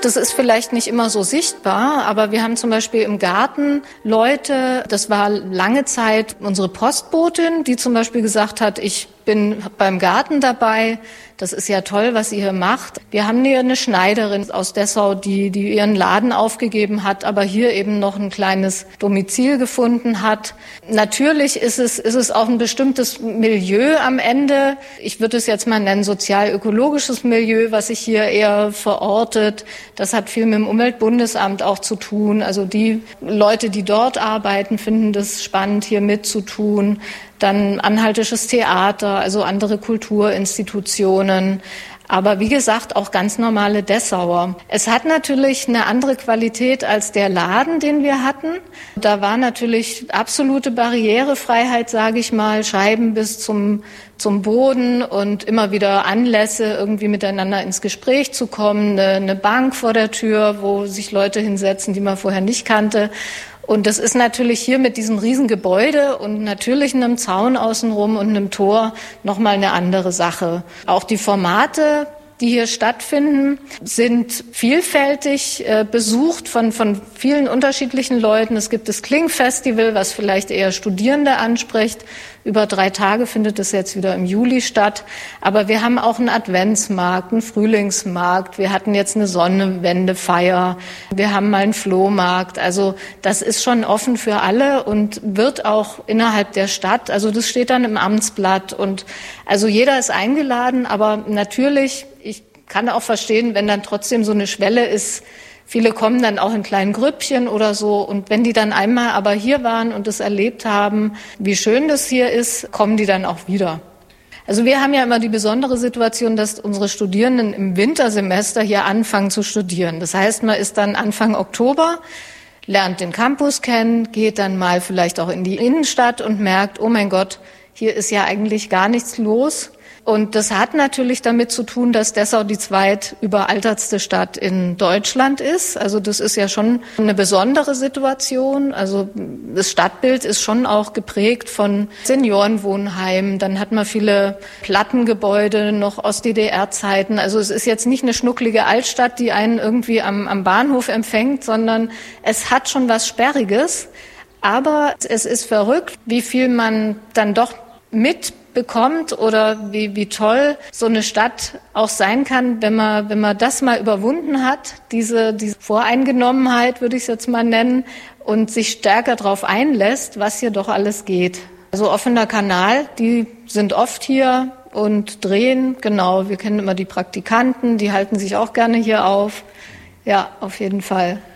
Das ist vielleicht nicht immer so sichtbar, aber wir haben zum Beispiel im Garten Leute, das war lange Zeit unsere Postbotin, die zum Beispiel gesagt hat, ich bin beim Garten dabei. Das ist ja toll, was ihr hier macht. Wir haben hier eine Schneiderin aus Dessau, die ihren Laden aufgegeben hat, aber hier eben noch ein kleines Domizil gefunden hat. Natürlich ist es auch ein bestimmtes Milieu am Ende. Ich würde es jetzt mal nennen, sozial-ökologisches Milieu, was sich hier eher verortet. Das hat viel mit dem Umweltbundesamt auch zu tun. Also die Leute, die dort arbeiten, finden das spannend, hier mitzutun. Dann anhaltisches Theater, also andere Kulturinstitutionen. Aber wie gesagt, auch ganz normale Dessauer. Es hat natürlich eine andere Qualität als der Laden, den wir hatten. Da war natürlich absolute Barrierefreiheit, sage ich mal, Scheiben bis zum Boden und immer wieder Anlässe, irgendwie miteinander ins Gespräch zu kommen. Eine Bank vor der Tür, wo sich Leute hinsetzen, die man vorher nicht kannte. Und das ist natürlich hier mit diesem Riesengebäude und natürlich einem Zaun außenrum und einem Tor nochmal eine andere Sache. Auch die Formate, die hier stattfinden, sind vielfältig besucht von vielen unterschiedlichen Leuten. Es gibt das Kling-Festival, was vielleicht eher Studierende anspricht. Über 3 Tage findet es jetzt wieder im Juli statt. Aber wir haben auch einen Adventsmarkt, einen Frühlingsmarkt. Wir hatten jetzt eine Sonnenwendefeier. Wir haben mal einen Flohmarkt. Also das ist schon offen für alle und wird auch innerhalb der Stadt. Also das steht dann im Amtsblatt. Und also jeder ist eingeladen. Aber natürlich, ich kann auch verstehen, wenn dann trotzdem so eine Schwelle ist. Viele kommen dann auch in kleinen Grüppchen oder so. Und wenn die dann einmal aber hier waren und es erlebt haben, wie schön das hier ist, kommen die dann auch wieder. Also wir haben ja immer die besondere Situation, dass unsere Studierenden im Wintersemester hier anfangen zu studieren. Das heißt, man ist dann Anfang Oktober, lernt den Campus kennen, geht dann mal vielleicht auch in die Innenstadt und merkt, oh mein Gott, hier ist ja eigentlich gar nichts los. Und das hat natürlich damit zu tun, dass Dessau die zweitüberaltertste Stadt in Deutschland ist. Also das ist ja schon eine besondere Situation. Also das Stadtbild ist schon auch geprägt von Seniorenwohnheimen. Dann hat man viele Plattengebäude noch aus DDR-Zeiten. Also es ist jetzt nicht eine schnucklige Altstadt, die einen irgendwie am Bahnhof empfängt, sondern es hat schon was Sperriges. Aber es ist verrückt, wie viel man dann doch mitbekommt oder wie toll so eine Stadt auch sein kann, wenn man das mal überwunden hat, diese Voreingenommenheit, würde ich es jetzt mal nennen, und sich stärker darauf einlässt, was hier doch alles geht. Also offener Kanal, die sind oft hier und drehen, genau, wir kennen immer die Praktikanten, die halten sich auch gerne hier auf. Ja, auf jeden Fall.